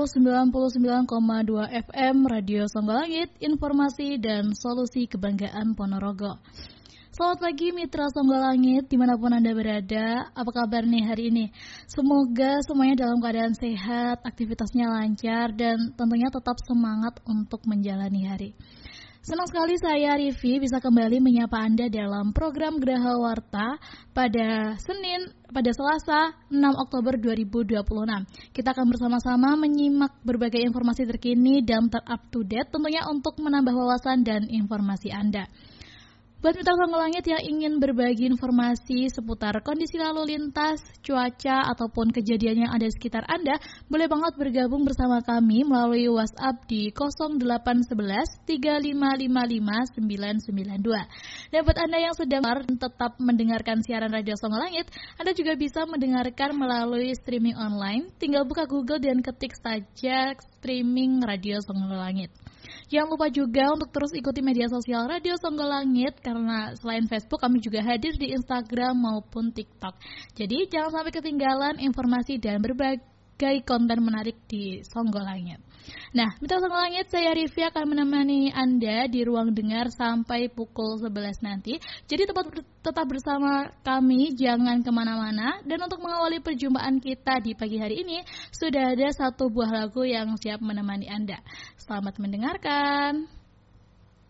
99,2 FM Radio Songgolangit, informasi dan solusi kebanggaan Ponorogo. Selamat pagi Mitra Songgolangit, dimanapun Anda berada, apa kabar nih hari ini? Semoga semuanya dalam keadaan sehat, aktivitasnya lancar, dan tentunya tetap semangat untuk menjalani hari. Senang sekali saya Rivi bisa kembali menyapa Anda dalam program Geraha Warta pada Selasa 6 Oktober 2026. Kita akan bersama-sama menyimak berbagai informasi terkini dan ter-up to date tentunya untuk menambah wawasan dan informasi Anda. Buat Mitra Songgolangit yang ingin berbagi informasi seputar kondisi lalu lintas, cuaca, ataupun kejadian yang ada di sekitar Anda, boleh banget bergabung bersama kami melalui WhatsApp di 0811 3555 992. Dan buat Anda yang sedang tetap mendengarkan siaran Radio Songgolangit, Anda juga bisa mendengarkan melalui streaming online. Tinggal buka Google dan ketik saja streaming Radio Songgolangit. Jangan lupa juga untuk terus ikuti media sosial Radio Songgolangit karena selain Facebook kami juga hadir di Instagram maupun TikTok. Jadi jangan sampai ketinggalan informasi dan berbagai konten menarik di Songgolangit. Nah, Mitra Songgolangit, saya Rivi akan menemani Anda di ruang dengar sampai pukul 11 nanti. Jadi tetap bersama kami, jangan kemana-mana. Dan untuk mengawali perjumpaan kita di pagi hari ini, sudah ada satu buah lagu yang siap menemani Anda. Selamat mendengarkan.